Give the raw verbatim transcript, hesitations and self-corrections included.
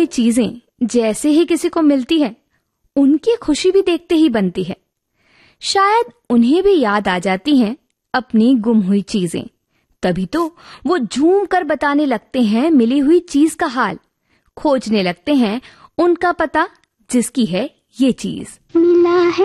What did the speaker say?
हुई चीजें जैसे ही किसी को मिलती है, उनकी खुशी भी देखते ही बनती है। शायद उन्हें भी याद आ जाती हैं अपनी गुम हुई चीजें, तभी तो वो झूम कर बताने लगते हैं मिली हुई चीज का हाल, खोजने लगते हैं उनका पता जिसकी है ये चीज। मिला है